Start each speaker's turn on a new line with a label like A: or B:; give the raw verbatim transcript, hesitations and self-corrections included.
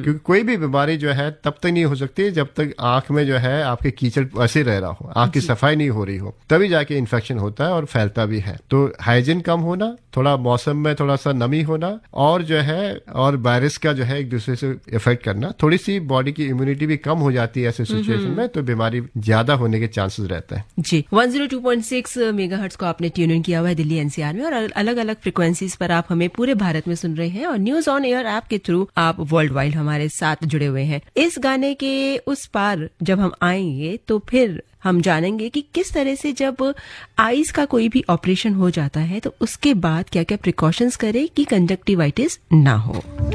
A: क्योंकि कोई भी बीमारी जो है तब तक नहीं हो सकती जब तक आंख में जो है आपके कीचड़ ऐसे रह रहा हो, आंख की सफाई नहीं हो रही हो, तभी जाके इन्फेक्शन होता है और फैलता भी है। तो हाइजीन कम होना, थोड़ा मौसम में थोड़ा सा नमी होना, और जो है और वायरस का जो है एक दूसरे से इफेक्ट करना, थोड़ी सी बॉडी की इम्यूनिटी भी कम हो जाती है ऐसे सिचुएशन में, तो बीमारी ज्यादा होने के चांसेस रहते हैं।
B: जी, one zero two point six megahertz को आपने ट्यून इन किया हुआ है दिल्ली एनसीआर में, और अलग अलग फ्रिक्वेंसीज पर आप हमें पूरे भारत में सुन रहे हैं, और न्यूज ऑन एयर ऐप के थ्रू आप वर्ल्ड वाइड हमारे साथ जुड़े हुए हैं। इस गाने के उस पार जब हम आएंगे तो फिर हम जानेंगे कि किस तरह से जब आईज का कोई भी ऑपरेशन हो जाता है तो उसके बाद क्या क्या प्रिकॉशंस करें कि कंजक्टिवाइटिस ना हो।